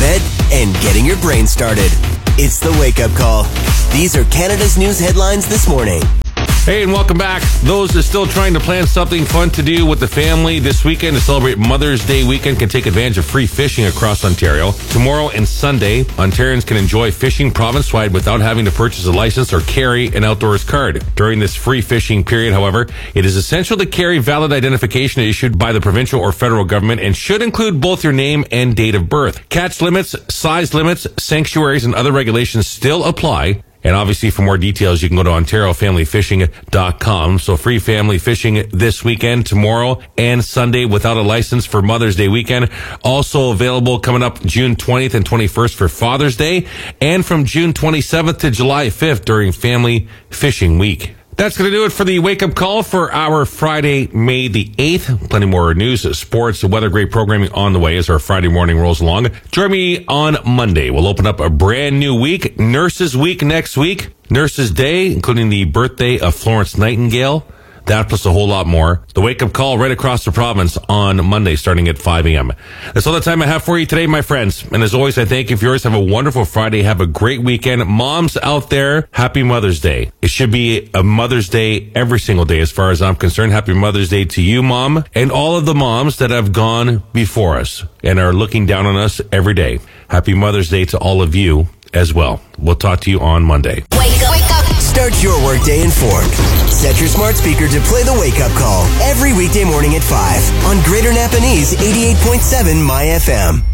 bed and getting your brain started. It's the Wake Up Call. These are Canada's news headlines this morning. Hey, and welcome back. Those that are still trying to plan something fun to do with the family this weekend to celebrate Mother's Day weekend can take advantage of free fishing across Ontario. Tomorrow and Sunday, Ontarians can enjoy fishing province-wide without having to purchase a license or carry an outdoors card. During this free fishing period, however, it is essential to carry valid identification issued by the provincial or federal government and should include both your name and date of birth. Catch limits, size limits, sanctuaries, and other regulations still apply. And obviously, for more details, you can go to OntarioFamilyFishing.com. So free family fishing this weekend, tomorrow and Sunday without a license for Mother's Day weekend. Also available coming up June 20th and 21st for Father's Day. And from June 27th to July 5th during Family Fishing Week. That's going to do it for the wake-up call for our Friday, May the 8th. Plenty more news, sports, weather, great programming on the way as our Friday morning rolls along. Join me on Monday. We'll open up a brand new week, Nurses Week next week, Nurses Day, including the birthday of Florence Nightingale. That plus a whole lot more. The wake-up call right across the province on Monday starting at 5 a.m. That's all the time I have for you today, my friends. And as always, I thank you for yours. Have a wonderful Friday. Have a great weekend. Moms out there, happy Mother's Day. It should be a Mother's Day every single day as far as I'm concerned. Happy Mother's Day to you, Mom, and all of the moms that have gone before us and are looking down on us every day. Happy Mother's Day to all of you as well. We'll talk to you on Monday. Wake up. Start your workday informed. Set your smart speaker to play the Wake Up Call every weekday morning at 5 on Greater Napanese 88.7 My FM.